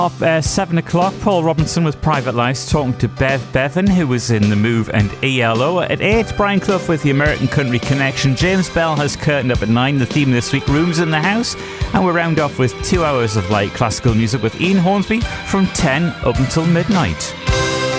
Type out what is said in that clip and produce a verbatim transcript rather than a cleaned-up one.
Off uh, seven o'clock, Paul Robinson with Private Lives talking to Bev Bevan, who was in The Move and E L O. At eight, Brian Clough with the American Country Connection. James Bell has curtained up at nine. The theme this week, Rooms in the House. And we'll round off with two hours of light classical music with Ian Hornsby from ten up until midnight.